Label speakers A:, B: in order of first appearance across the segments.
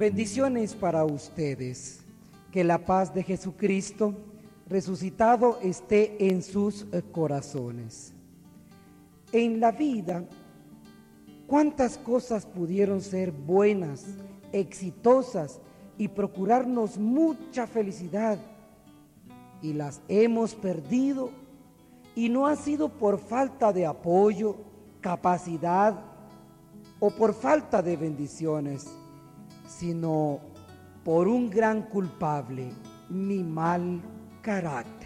A: Bendiciones para ustedes. Que la paz de Jesucristo resucitado esté en sus corazones. En la vida, ¿cuántas cosas pudieron ser buenas, exitosas y procurarnos mucha felicidad? Y las hemos perdido, y no ha sido por falta de apoyo, capacidad o por falta de bendiciones, sino por un gran culpable, mi mal carácter.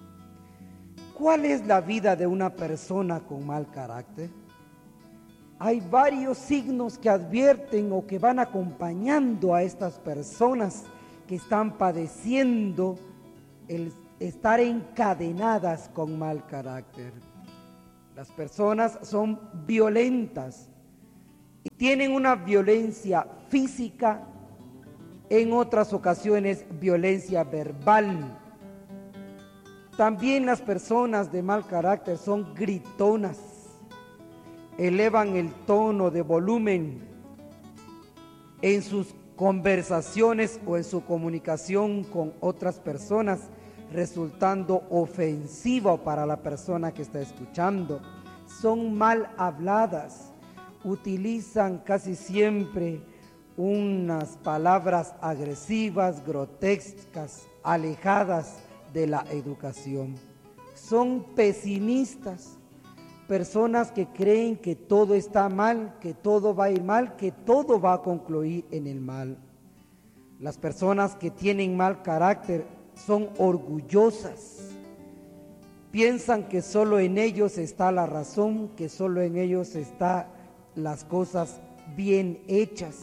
A: ¿Cuál es la vida de una persona con mal carácter? Hay varios signos que advierten o que van acompañando a estas personas que están padeciendo el estar encadenadas con mal carácter. Las personas son violentas y tienen una violencia física, en otras ocasiones violencia verbal. También las personas de mal carácter son gritonas, elevan el tono de volumen en sus conversaciones o en su comunicación con otras personas, resultando ofensivo para la persona que está escuchando. Son mal habladas, utilizan casi siempre unas palabras agresivas, grotescas, alejadas de la educación. Son pesimistas, personas que creen que todo está mal, que todo va a ir mal, que todo va a concluir en el mal. Las personas que tienen mal carácter son orgullosas, piensan que solo en ellos está la razón, que solo en ellos están las cosas bien hechas.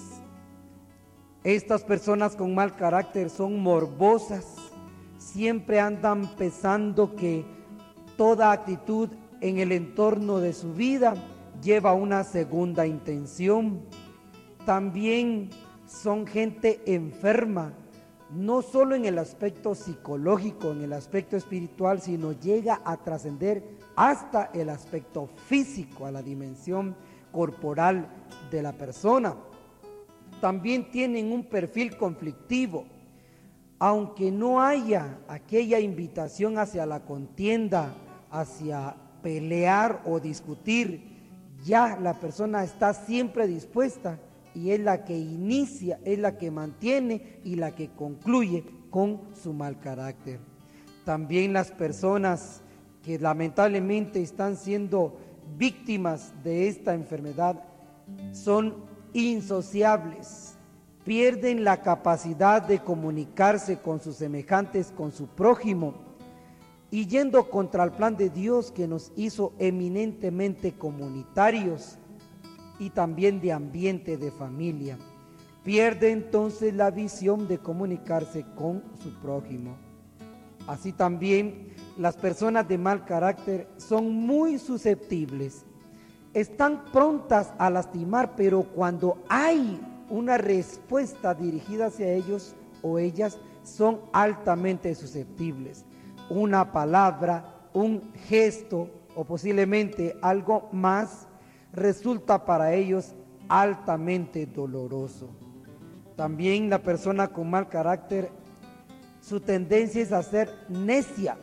A: Estas personas con mal carácter son morbosas, siempre andan pensando que toda actitud en el entorno de su vida lleva una segunda intención. También son gente enferma, no solo en el aspecto psicológico, en el aspecto espiritual, sino llega a trascender hasta el aspecto físico, a la dimensión corporal de la persona. También tienen un perfil conflictivo, aunque no haya aquella invitación hacia la contienda, hacia pelear o discutir, ya la persona está siempre dispuesta y es la que inicia, es la que mantiene y la que concluye con su mal carácter. También las personas que lamentablemente están siendo víctimas de esta enfermedad son insociables, pierden la capacidad de comunicarse con sus semejantes, con su prójimo, y yendo contra el plan de Dios que nos hizo eminentemente comunitarios y también de ambiente de familia. Pierde entonces la visión de comunicarse con su prójimo. Así también las personas de mal carácter son muy susceptibles, están prontas a lastimar, pero cuando hay una respuesta dirigida hacia ellos o ellas, son altamente susceptibles. Una palabra, un gesto o posiblemente algo más resulta para ellos altamente doloroso. También la persona con mal carácter, su tendencia es a ser necia,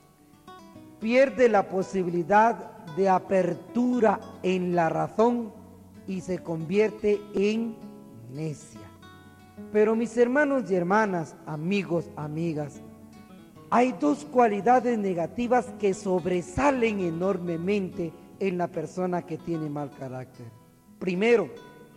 A: pierde la posibilidad de apertura en la razón y se convierte en necia. Pero mis hermanos y hermanas, amigos, amigas, hay dos cualidades negativas que sobresalen enormemente en la persona que tiene mal carácter. Primero,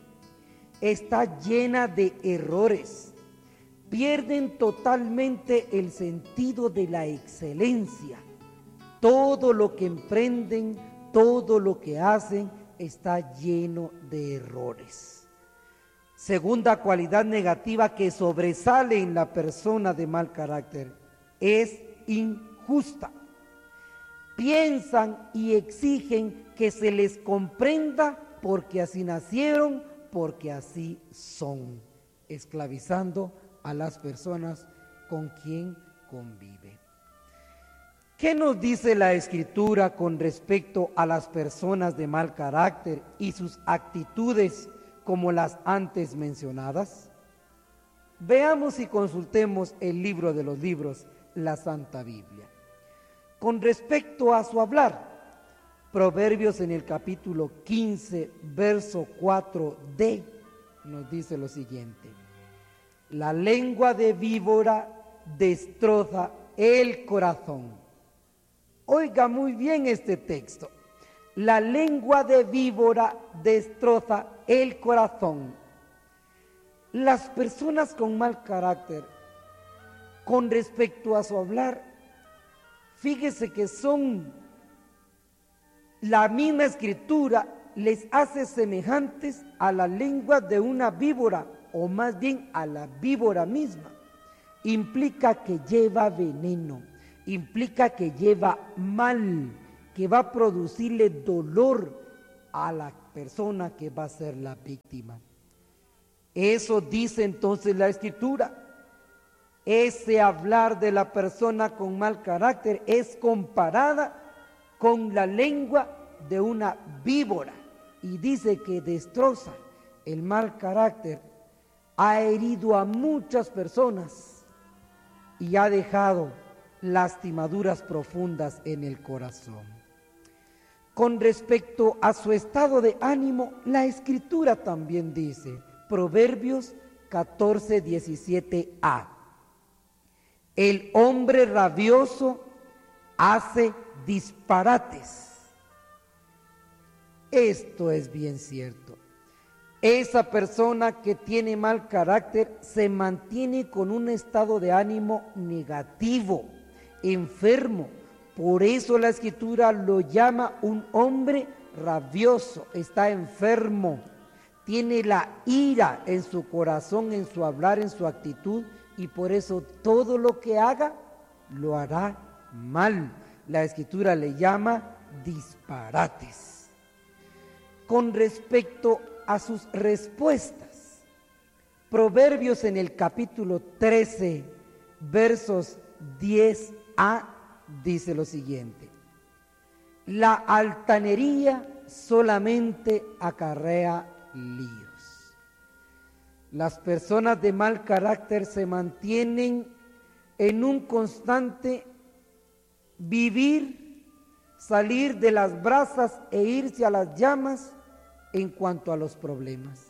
A: está llena de errores, pierden totalmente el sentido de la excelencia. Todo lo que emprenden, todo lo que hacen está lleno de errores. Segunda cualidad negativa que sobresale en la persona de mal carácter, es injusta. Piensan y exigen que se les comprenda porque así nacieron, porque así son, esclavizando a las personas con quien convive. ¿Qué nos dice la Escritura con respecto a las personas de mal carácter y sus actitudes como las antes mencionadas? Veamos y consultemos el libro de los libros, la Santa Biblia. Con respecto a su hablar, Proverbios en el capítulo 15, verso 4d, nos dice lo siguiente: la lengua de víbora destroza el corazón. Oiga muy bien este texto. La lengua de víbora destroza el corazón. Las personas con mal carácter, con respecto a su hablar, fíjese que son, la misma escritura les hace semejantes a la lengua de una víbora, o más bien a la víbora misma. Implica que lleva veneno, implica que lleva mal, que va a producirle dolor a la persona que va a ser la víctima. Eso dice entonces la escritura. Ese hablar de la persona con mal carácter es comparada con la lengua de una víbora, y dice que destroza. El mal carácter ha herido a muchas personas y ha dejado lastimaduras profundas en el corazón. Con respecto a su estado de ánimo, la escritura también dice, Proverbios 14, 17a: el hombre rabioso hace disparates. Esto es bien cierto. Esa persona que tiene mal carácter se mantiene con un estado de ánimo negativo, enfermo. Por eso la escritura lo llama un hombre rabioso, está enfermo, tiene la ira en su corazón, en su hablar, en su actitud, y por eso todo lo que haga lo hará mal. La escritura le llama disparates. Con respecto a sus respuestas, Proverbios en el capítulo 13, versos 10a, dice lo siguiente: la altanería solamente acarrea líos. Las personas de mal carácter se mantienen en un constante vivir, salir de las brasas e irse a las llamas en cuanto a los problemas.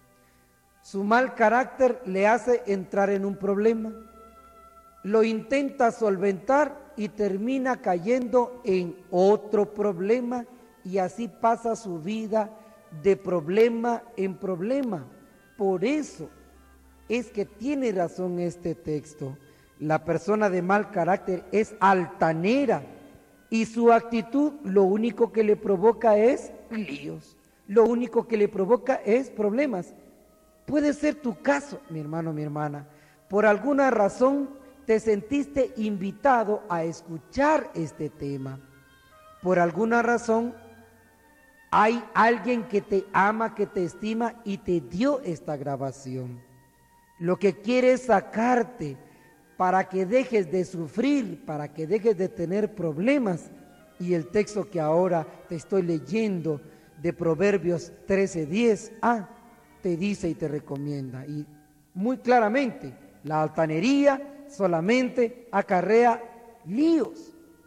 A: Su mal carácter le hace entrar en un problema, lo intenta solventar y termina cayendo en otro problema, y así pasa su vida de problema en problema. Por eso es que tiene razón este texto. La persona de mal carácter es altanera y su actitud lo único que le provoca es líos, lo único que le provoca es problemas. Puede ser tu caso, mi hermano, mi hermana. Por alguna razón te sentiste invitado a escuchar este tema. Por alguna razón hay alguien que te ama, que te estima y te dio esta grabación. Lo que quiere es sacarte para que dejes de sufrir, para que dejes de tener problemas. Y el texto que ahora te estoy leyendo de Proverbios 13:10a te dice y te recomienda, y muy claramente, la altanería solamente acarrea líos.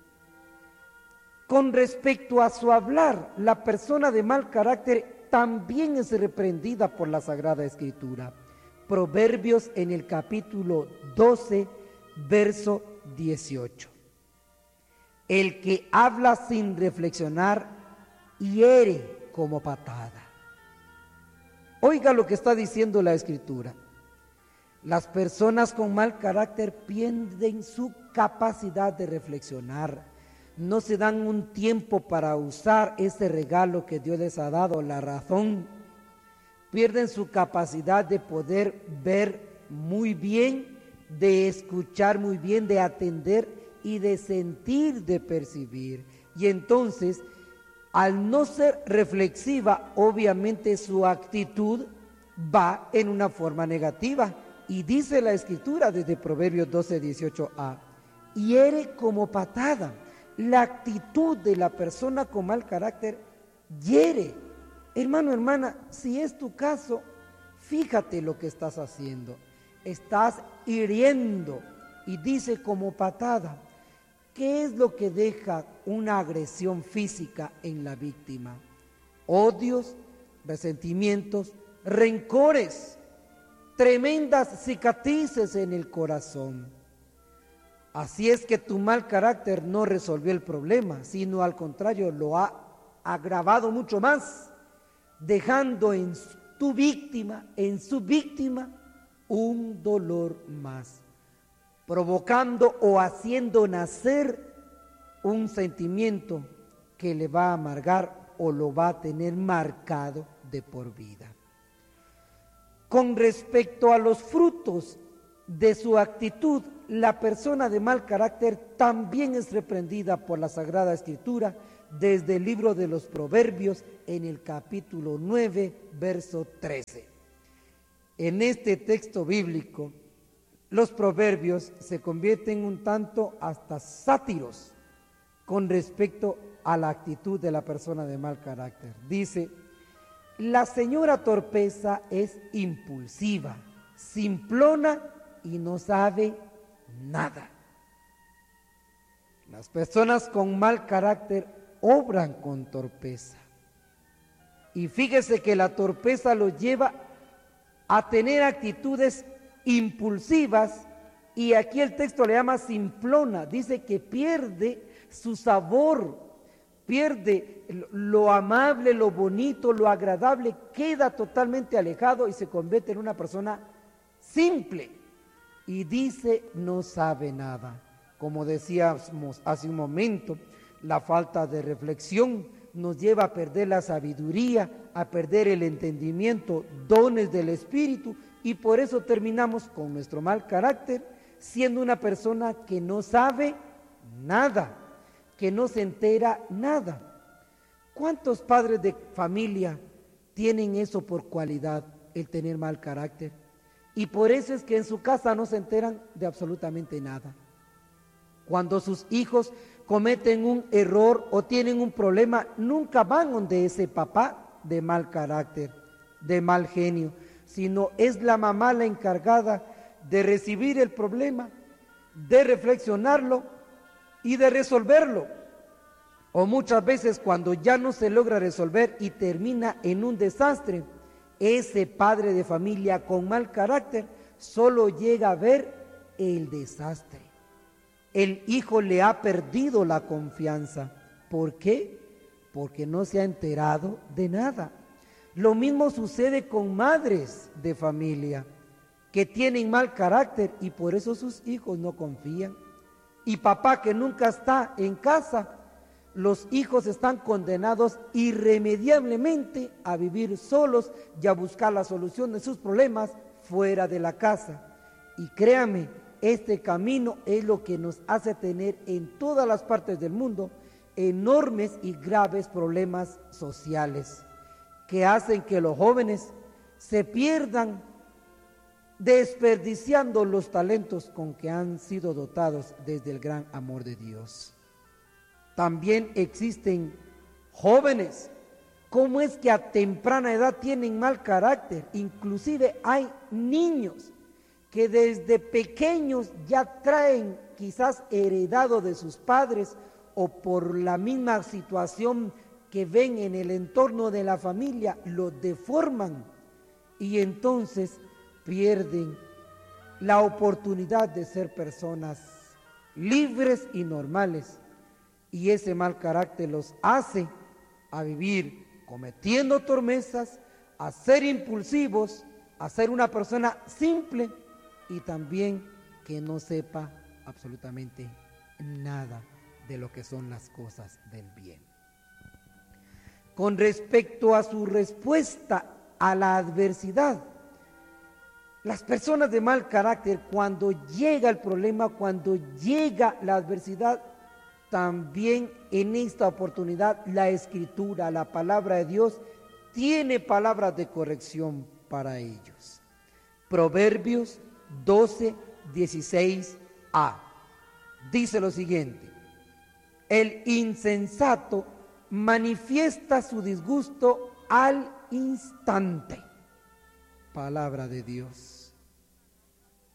A: Con respecto a su hablar, la persona de mal carácter también es reprendida por la Sagrada Escritura. Proverbios en el capítulo 12, verso 18. El que habla sin reflexionar hiere como patada. Oiga lo que está diciendo la Escritura. Las personas con mal carácter pierden su capacidad de reflexionar. No se dan un tiempo para usar ese regalo que Dios les ha dado, la razón. Pierden su capacidad de poder ver muy bien, de escuchar muy bien, de atender y de sentir, de percibir. Y entonces, al no ser reflexiva, obviamente su actitud va en una forma negativa. Y dice la Escritura desde Proverbios 12, 18a, hiere como patada. La actitud de la persona con mal carácter hiere. Hermano, hermana, si es tu caso, fíjate lo que estás haciendo. estás hiriendo, y dice como patada. ¿Qué es lo que deja una agresión física en la víctima? Odios, resentimientos, rencores, tremendas cicatrices en el corazón. Así es que tu mal carácter no resolvió el problema, sino al contrario lo ha agravado mucho más, dejando en tu víctima, en su víctima, un dolor más, provocando o haciendo nacer un sentimiento que le va a amargar o lo va a tener marcado de por vida. Con respecto a los frutos de su actitud, la persona de mal carácter también es reprendida por la Sagrada Escritura desde el libro de los Proverbios en el capítulo 9, verso 13. En este texto bíblico, los proverbios se convierten un tanto hasta sátiros con respecto a la actitud de la persona de mal carácter. Dice: la señora torpeza es impulsiva, simplona y no sabe nada. Las personas con mal carácter obran con torpeza. Y fíjese que la torpeza los lleva a tener actitudes impulsivas, y aquí el texto le llama simplona. Dice que pierde su sabor, pierde lo amable, lo bonito, lo agradable, queda totalmente alejado y se convierte en una persona simple. Y dice, no sabe nada. Como decíamos hace un momento, la falta de reflexión nos lleva a perder la sabiduría, a perder el entendimiento, dones del Espíritu, y por eso terminamos con nuestro mal carácter, siendo una persona que no sabe nada, que no se entera nada. ¿Cuántos padres de familia tienen eso por cualidad, el tener mal carácter? Y por eso es que en su casa no se enteran de absolutamente nada. Cuando sus hijos cometen un error o tienen un problema, nunca van donde ese papá de mal carácter, de mal genio, sino es la mamá la encargada de recibir el problema, de reflexionarlo y de resolverlo. O muchas veces cuando ya no se logra resolver y termina en un desastre, ese padre de familia con mal carácter solo llega a ver el desastre. El hijo le ha perdido la confianza. ¿Por qué? Porque no se ha enterado de nada. Lo mismo sucede con madres de familia que tienen mal carácter y por eso sus hijos no confían. Y papá que nunca está en casa, los hijos están condenados irremediablemente a vivir solos y a buscar la solución de sus problemas fuera de la casa. Y créame, este camino es lo que nos hace tener en todas las partes del mundo enormes y graves problemas sociales que hacen que los jóvenes se pierdan, desperdiciando los talentos con que han sido dotados desde el gran amor de Dios. También existen jóvenes, ¿cómo es que a temprana edad tienen mal carácter? Inclusive hay niños que desde pequeños ya traen quizás heredado de sus padres o por la misma situación que ven en el entorno de la familia, lo deforman y entonces pierden la oportunidad de ser personas libres y normales. Y ese mal carácter los hace a vivir cometiendo torpezas, a ser impulsivos, a ser una persona simple y también que no sepa absolutamente nada de lo que son las cosas del bien. Con respecto a su respuesta a la adversidad, las personas de mal carácter, cuando llega el problema, cuando llega la adversidad, también en esta oportunidad la Escritura, la palabra de Dios, tiene palabras de corrección para ellos. Proverbios 12:16a dice lo siguiente: el insensato manifiesta su disgusto al instante. Palabra de Dios.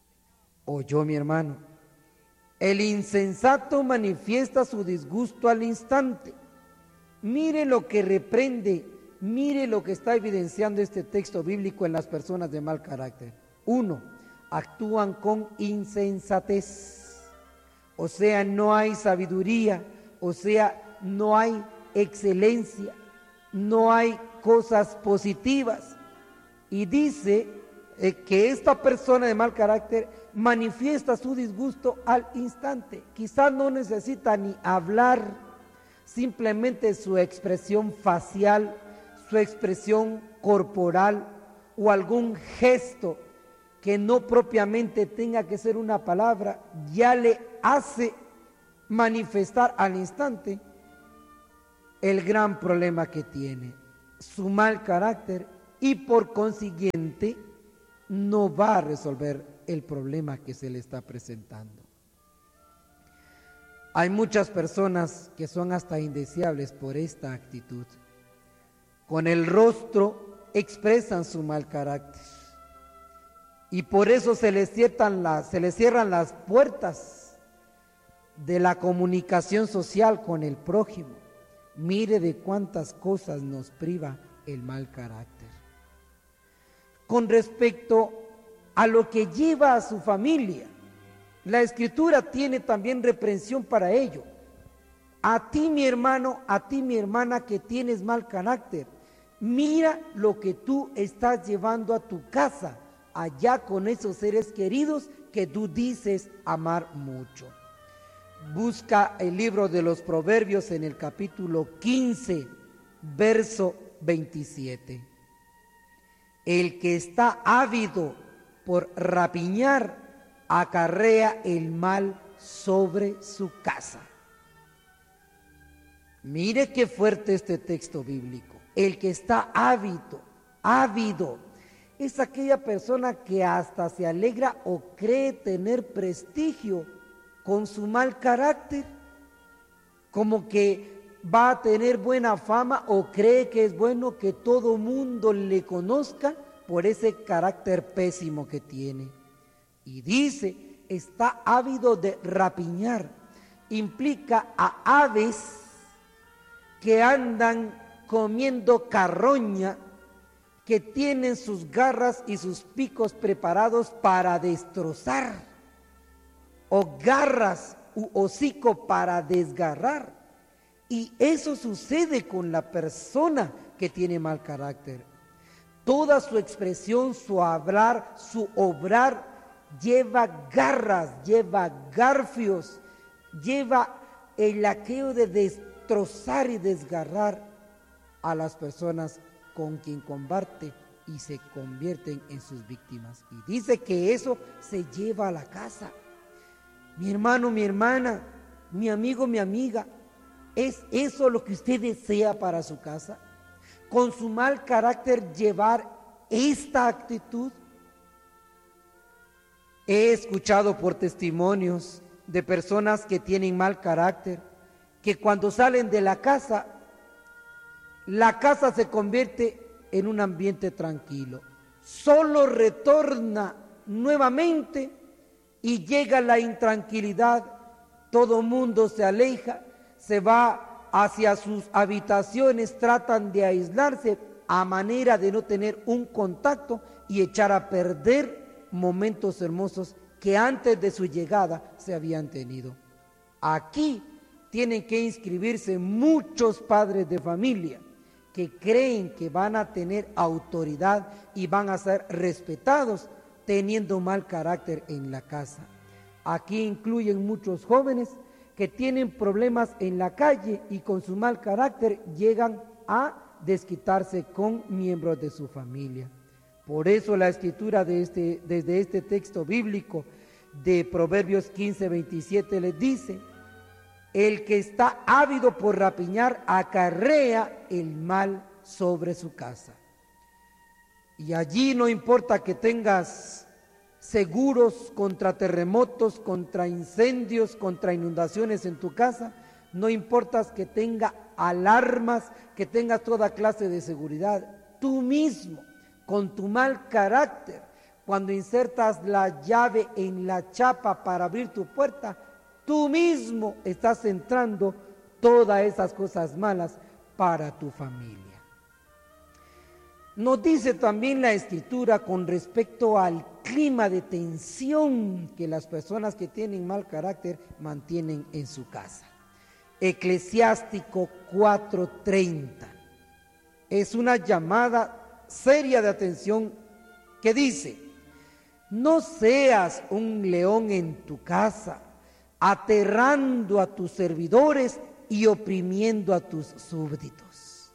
A: Oyó mi hermano. El insensato manifiesta su disgusto al instante. Mire lo que reprende, mire lo que está evidenciando este texto bíblico en las personas de mal carácter. 1, actúan con insensatez. O sea, no hay sabiduría, o sea, no hay excelencia, no hay cosas positivas. Y dice que esta persona de mal carácter manifiesta su disgusto al instante. Quizás no necesita ni hablar, simplemente su expresión facial, su expresión corporal o algún gesto que no propiamente tenga que ser una palabra, ya le hace manifestar al instante el gran problema que tiene, su mal carácter, y por consiguiente no va a resolver el problema que se le está presentando. Hay muchas personas que son hasta indeseables por esta actitud. Con el rostro expresan su mal carácter y por eso se les cierran las puertas de la comunicación social con el prójimo. Mire de cuántas cosas nos priva el mal carácter. Con respecto a lo que lleva a su familia, la Escritura tiene también reprensión para ello. A ti, mi hermano, a ti, mi hermana, que tienes mal carácter, mira lo que tú estás llevando a tu casa, allá con esos seres queridos que tú dices amar mucho. Busca el libro de los Proverbios en el capítulo 15, verso 27. El que está ávido por rapiñar acarrea el mal sobre su casa. Mire qué fuerte este texto bíblico. El que está ávido, es aquella persona que hasta se alegra o cree tener prestigio con su mal carácter, como que va a tener buena fama o cree que es bueno que todo mundo le conozca por ese carácter pésimo que tiene. Y dice, está ávido de rapiñar, implica a aves que andan comiendo carroña, que tienen sus garras y sus picos preparados para destrozar, o garras u hocico para desgarrar. Y eso sucede con la persona que tiene mal carácter. Toda su expresión, su hablar, su obrar lleva garras, lleva garfios, lleva el aquello de destrozar y desgarrar a las personas con quien comparte y se convierten en sus víctimas. Y dice que eso se lleva a la casa. Mi hermano, mi hermana, mi amigo, mi amiga, ¿es eso lo que usted desea para su casa? Con su mal carácter llevar esta actitud. He escuchado por testimonios de personas que tienen mal carácter, que cuando salen de la casa se convierte en un ambiente tranquilo. Solo retorna nuevamente y llega la intranquilidad, todo mundo se aleja, se va hacia sus habitaciones, tratan de aislarse a manera de no tener un contacto y echar a perder momentos hermosos que antes de su llegada se habían tenido. Aquí tienen que inscribirse muchos padres de familia que creen que van a tener autoridad y van a ser respetados teniendo mal carácter en la casa. Aquí incluyen muchos jóvenes que tienen problemas en la calle y con su mal carácter llegan a desquitarse con miembros de su familia. Por eso la escritura desde este texto bíblico de Proverbios 15, 27 les dice: el que está ávido por rapiñar acarrea el mal sobre su casa. Y allí no importa que tengas seguros contra terremotos, contra incendios, contra inundaciones en tu casa, no importa que tenga alarmas, que tengas toda clase de seguridad, tú mismo, con tu mal carácter, cuando insertas la llave en la chapa para abrir tu puerta, tú mismo estás entrando todas esas cosas malas para tu familia. Nos dice también la Escritura con respecto al clima de tensión que las personas que tienen mal carácter mantienen en su casa. Eclesiástico 4:30 es una llamada seria de atención que dice: no seas un león en tu casa, aterrando a tus servidores y oprimiendo a tus súbditos.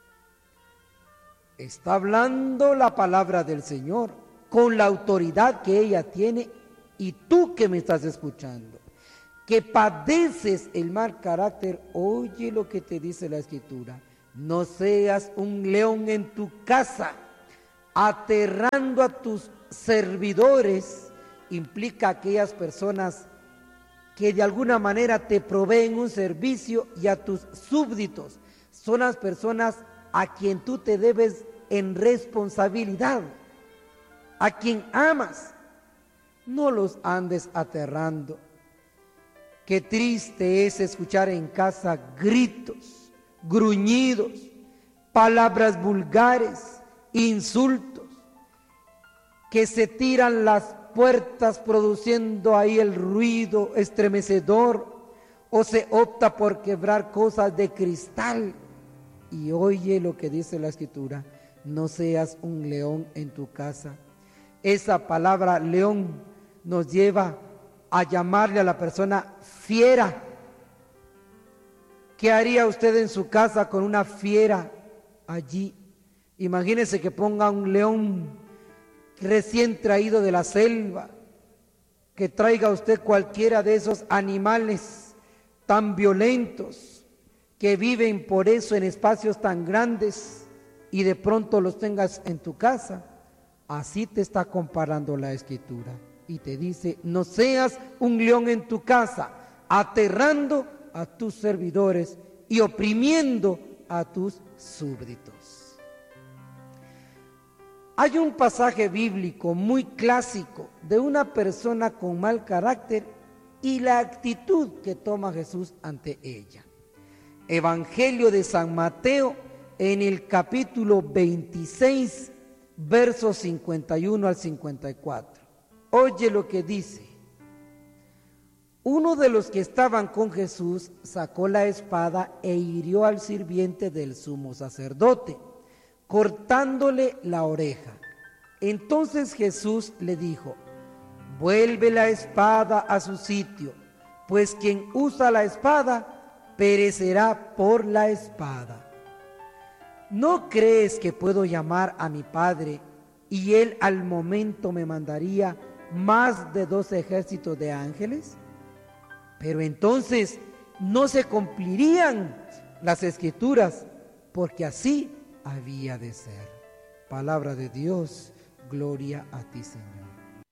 A: Está hablando la palabra del Señor con la autoridad que ella tiene, y tú que me estás escuchando, que padeces el mal carácter, oye lo que te dice la Escritura: no seas un león en tu casa, aterrando a tus servidores. Implica aquellas personas que de alguna manera te proveen un servicio, y a tus súbditos son las personas a quien tú te debes en responsabilidad, a quien amas. No los andes aterrando. Qué triste es escuchar en casa gritos, gruñidos, palabras vulgares, insultos, que se tiran las puertas produciendo ahí el ruido estremecedor, o se opta por quebrar cosas de cristal. Y oye lo que dice la Escritura: no seas un león en tu casa. Esa palabra león nos lleva a llamarle a la persona fiera. ¿Qué haría usted en su casa con una fiera allí? Imagínese que ponga un león recién traído de la selva, que traiga usted cualquiera de esos animales tan violentos que viven por eso en espacios tan grandes, y de pronto los tengas en tu casa. Así te está comparando la Escritura, y te dice: no seas un león en tu casa, aterrando a tus servidores y oprimiendo a tus súbditos. Hay un pasaje bíblico muy clásico de una persona con mal carácter y la actitud que toma Jesús ante ella. Evangelio de San Mateo, en el capítulo 26, versos 51 al 54. Oye lo que dice: uno de los que estaban con Jesús sacó la espada e hirió al sirviente del sumo sacerdote, cortándole la oreja. Entonces Jesús le dijo: vuelve la espada a su sitio, pues quien usa la espada perecerá por la espada. ¿No crees que puedo llamar a mi Padre, y Él al momento me mandaría más de 2 ejércitos de ángeles? Pero entonces no se cumplirían las Escrituras, porque así había de ser. Palabra de Dios, gloria a ti, Señor.